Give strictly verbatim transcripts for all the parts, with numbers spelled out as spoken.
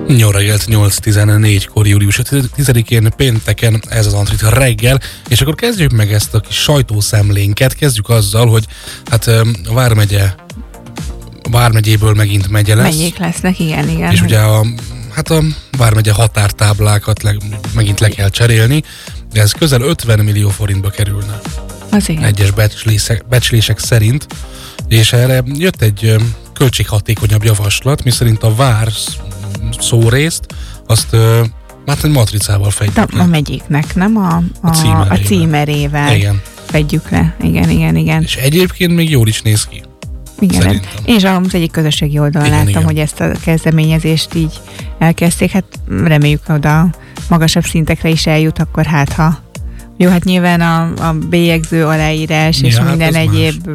Jó reggelt, nyolc tizennégy-kor, július tizedikén, pénteken, ez az Antrita reggel, és akkor kezdjük meg ezt a kis sajtószemlénket, kezdjük azzal, hogy hát a Vármegye, a Vármegyéből megint megye lesz. Megyék lesznek, igen, igen. És ugye a, hát a Vármegye határtáblákat le, megint le kell cserélni, de ez közel ötven millió forintba kerülne. Azért. Egyes becslések, becslések szerint, és erre jött egy költséghatékonyabb javaslat, miszerint a vár szórészt, azt hát egy matricával fedjük le. A megyéknek, nem? A, a, a címerével. A címerével igen. fedjük le. Igen, igen, igen. És egyébként még jól is néz ki. Igen, szerintem. Én is az egyik közösségi oldalon igen, láttam, igen. hogy ezt a kezdeményezést így elkezdték. Hát reméljük, oda magasabb szintekre is eljut, akkor hát ha jó, hát nyilván a, a bélyegző aláírás és ja, minden hát egyéb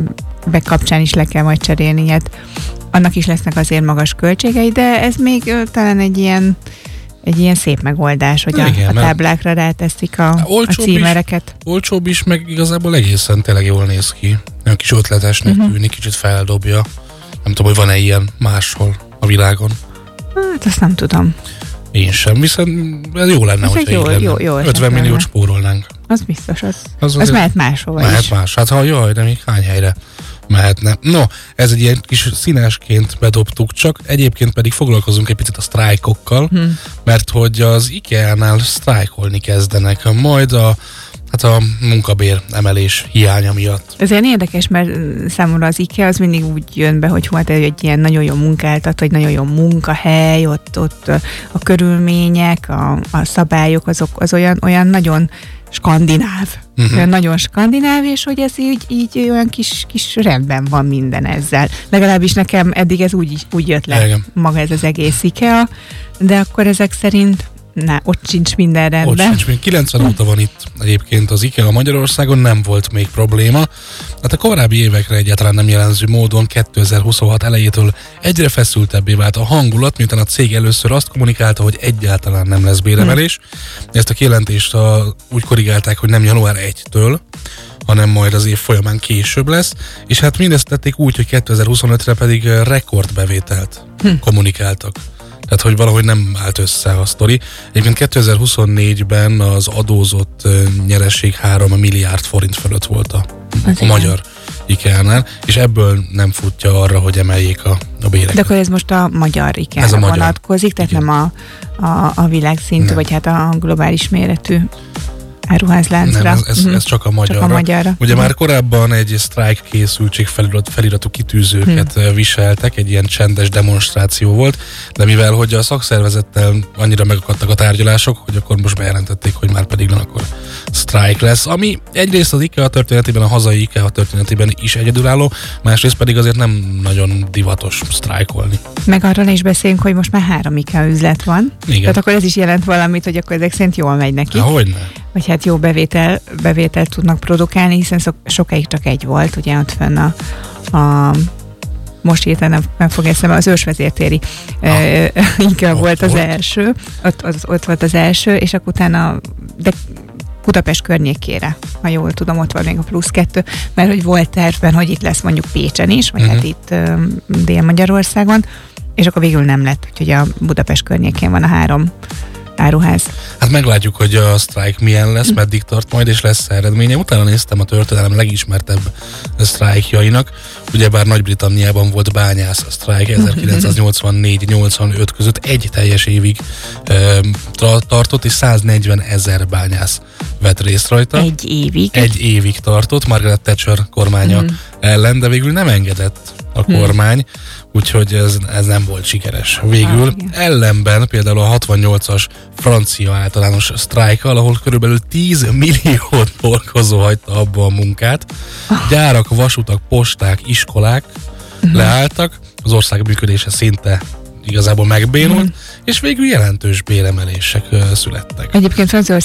be kapcsán is le kell majd cserélni. Hát annak is lesznek azért magas költségei, de ez még ö, talán egy ilyen egy ilyen szép megoldás, hogy a, igen, a táblákra ráteszik a, a címereket. Is, olcsóbb is, meg igazából egészen tényleg jól néz ki. Olyan kis ötletesnek uh-huh. tűnik, kicsit feldobja. Nem tudom, hogy van-e ilyen máshol a világon. Hát azt nem tudom. Én sem, viszont ez jó lenne, ez hogyha jó, lenne. Jó, jó ötven milliót spórolnánk. Az biztos, az. Az, az mehet máshova mehet is. más. Hát ha jaj, de még hány helyre mehetne. No, ez egy ilyen kis színesként bedobtuk, csak egyébként pedig foglalkozunk egy picit a sztrájkokkal, hmm. mert hogy az IKEA-nál sztrájkolni kezdenek, majd a hát a munkabér emelés hiánya miatt. Ez ilyen érdekes, mert számomra az IKEA az mindig úgy jön be, hogy hát egy ilyen nagyon jó munkáltató, egy nagyon jó munkahely, ott, ott a körülmények, a, a szabályok, azok az olyan, olyan nagyon skandináv. Uh-huh. Olyan nagyon skandináv, és hogy ez így, így olyan kis, kis rendben van minden ezzel. Legalábbis nekem eddig ez úgy, úgy jött le igen. maga ez az egész IKEA, de akkor ezek szerint na, ott sincs minden rendben. Ott sincs, még kilencven óta van itt egyébként az IKEA Magyarországon, nem volt még probléma. Hát a korábbi évekre egyáltalán nem jellemző módon kétezer-huszonhat elejétől egyre feszültebbé vált a hangulat, miután a cég először azt kommunikálta, hogy egyáltalán nem lesz béremelés. Hmm. Ezt a kijelentést a, úgy korrigálták, hogy nem január elsejétől, hanem majd az év folyamán később lesz, és hát mindezt tették úgy, hogy kétezer-huszonötre pedig rekordbevételt hmm. kommunikáltak. Tehát, hogy valahogy nem állt össze a sztori. Egyébként kétezer-huszonnégyben az adózott uh, nyereség három milliárd forint fölött volt a, a magyar IKEA-nál, és ebből nem futja arra, hogy emeljék a, a béreket. De akkor ez most a magyar IKEA-ra vonatkozik, tehát igen. nem a, a, a világszintű, nem. vagy hát a globális méretű áruházláncra. Nem, ez, ez, ez csak a magyarra. Csak a magyarra. Ugye uh-huh. már korábban egy sztrájk készültség felirat, feliratú kitűzőket hmm. viseltek, egy ilyen csendes demonstráció volt, de mivel hogy a szakszervezettel annyira megakadtak a tárgyalások, hogy akkor most bejelentették, hogy már pedig nem akkor sztrájk lesz, ami egyrészt az IKEA történetében, a hazai IKEA történetében is egyedülálló, másrészt pedig azért nem nagyon divatos sztrájkolni. Meg arról is beszélünk, hogy most már három IKEA üzlet van. Igen. Tehát akkor ez is jelent valamit, hogy akkor ezek szerint jól megy neki. Hogyne. Vagy hát jó bevétel, bevételt tudnak produkálni, hiszen szok, sokáig csak egy volt, ugye ott fenn a, a most hirtelen nem, nem fog eszembe, az ősvezértéri ah, IKEA volt az volt. első, ott, az, ott volt az első, és akkor utána, de Budapest környékére, ha jól tudom, ott van még a plusz kettő, mert hogy volt tervben, hogy itt lesz mondjuk Pécsen is, vagy uh-huh. hát itt um, Dél-Magyarországon, és akkor végül nem lett, úgyhogy a Budapest környékén van a három áruház. Hát meglátjuk, hogy a sztrájk milyen lesz, meddig tart majd, és lesz eredménye. Utána néztem a történelem legismertebb sztrájkjainak. Ugyebár Nagy-Britanniában volt bányász sztrájk ezerkilencszáznyolcvannégy nyolcvanöt között egy teljes évig e, tartott, és száznegyven ezer bányász vett részt rajta. Egy évig? Egy évig tartott, Margaret Thatcher kormánya mm. ellen, de végül nem engedett a kormány, úgyhogy ez, ez nem volt sikeres. Végül ah, ellenben például a hatvannyolcas francia általános sztrájkkal, ahol körülbelül tíz millió dolgozó hagyta abba a munkát, gyárak, vasutak, posták, iskolák uh-huh. leálltak, az ország működése szinte igazából megbénult, uh-huh. és végül jelentős béremelések uh, születtek. Egyébként Franciaország